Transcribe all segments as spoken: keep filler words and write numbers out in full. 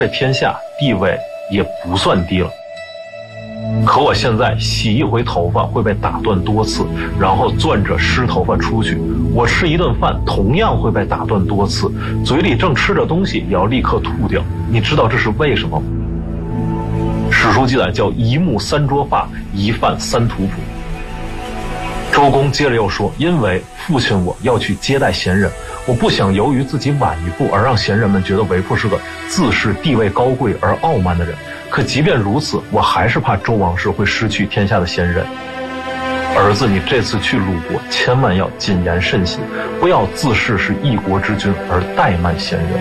在天下地位也不算低了。可我现在洗一回头发会被打断多次，然后攥着湿头发出去。我吃一顿饭同样会被打断多次，嘴里正吃着东西也要立刻吐掉。你知道这是为什么吗？史书记载叫一木三捉发，一饭三图谱。周公接着又说，因为父亲我要去接待贤人，我不想由于自己晚一步而让贤人们觉得为父是个自视地位高贵而傲慢的人。可即便如此，我还是怕周王室会失去天下的贤人。儿子，你这次去鲁国千万要谨言慎行，不要自视是一国之君而怠慢贤人。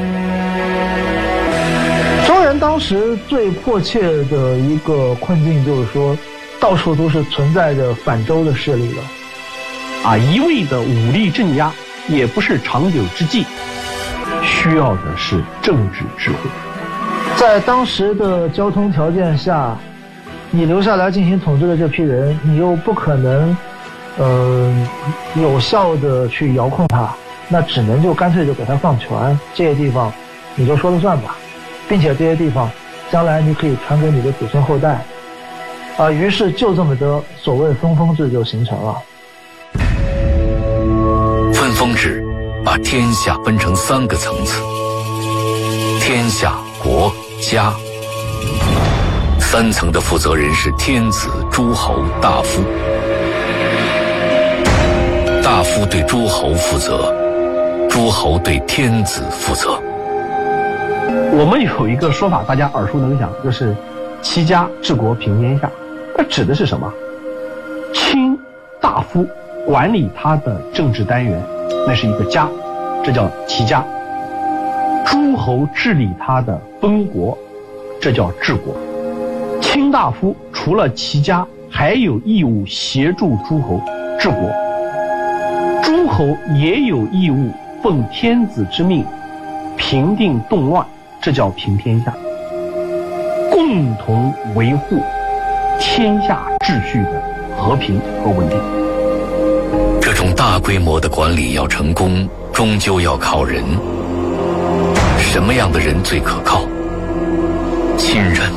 周人当时最迫切的一个困境就是说，到处都是存在着反周的势力了。 啊，一味的武力镇压也不是长久之计，需要的是政治智慧。 在当时的交通条件下，你留下来进行统治的这批人，你又不可能呃有效的去遥控他，那只能就干脆就给他放权，这些地方你就说了算吧，并且这些地方将来你可以传给你的子孙后代啊、呃，于是就这么的所谓分封制就形成了。 分封制把天下分成三个层次：天下、国、家。三层的负责人是天子、诸侯、大夫。大夫对诸侯负责，诸侯对天子负责。 我们有一个说法，大家耳熟能详，就是齐家治国平天下。那指的是什么？卿大夫管理他的政治单元，那是一个家，这叫齐家。诸侯治理他的封国，这叫治国。卿大夫除了齐家，还有义务协助诸侯治国。诸侯也有义务奉天子之命平定动乱，这叫平天下。共同维护天下秩序的和平和稳定。 这种大规模的管理要成功，终究要靠人。什么样的人最可靠？亲人。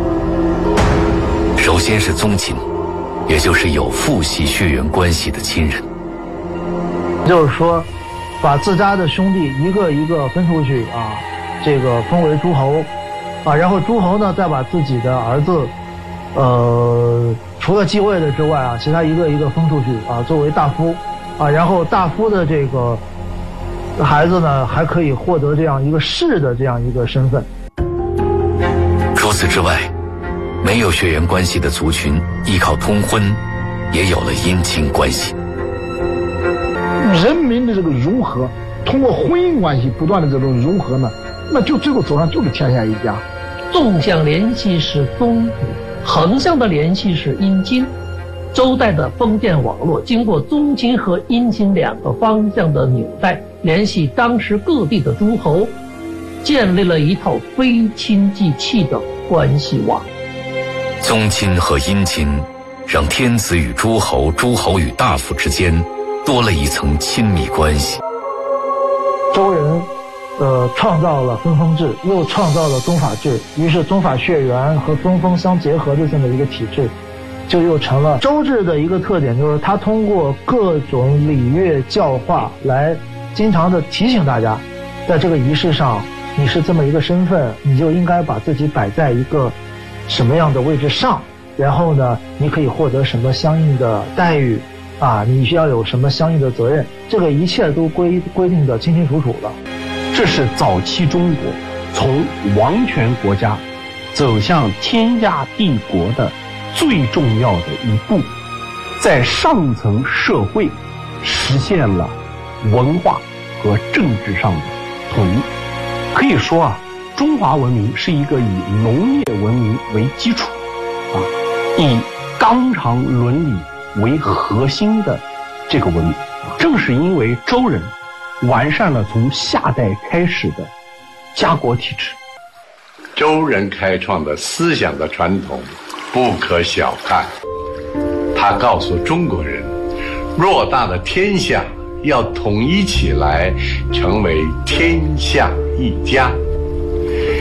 首先是宗亲，也就是有父系血缘关系的亲人。 就是说，把自家的兄弟一个一个分出去啊，这个封为诸侯啊，然后诸侯呢再把自己的儿子，呃，除了继位的之外啊，其他一个一个封出去啊，作为大夫啊，然后大夫的这个孩子呢，还可以获得这样一个士的这样一个身份。 除此之外，没有血缘关系的族群依靠通婚，也有了姻亲关系。 人民的这个融合，通过婚姻关系不断的这种融合呢，那就最后走上就是天下一家。 纵向联系是宗族，横向的联系是姻亲。周代的封建网络经过宗亲和姻亲两个方向的纽带，联系当时各地的诸侯，建立了一套非亲即戚的关系网。 宗亲和姻亲让天子与诸侯、诸侯与大夫之间多了一层亲密关系。 周人呃创造了分封制，又创造了宗法制，于是宗法血缘和分封相结合的这么一个体制，就又成了周制的一个特点，就是它通过各种礼乐教化来经常的提醒大家，在这个仪式上你是这么一个身份，你就应该把自己摆在一个什么样的位置上，然后呢你可以获得什么相应的待遇啊，你需要有什么相应的责任，这个一切都规规定的清清楚楚了。 这是早期中国从王权国家走向天下帝国的最重要的一步，在上层社会实现了文化和政治上的统一。可以说啊，中华文明是一个以农业文明为基础啊，以纲常伦理为核心的这个文明。正是因为周人完善了从夏代开始的家国体制， 周人开创的思想的传统不可小看。他告诉中国人，偌大的天下要统一起来，成为天下一家。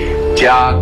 家。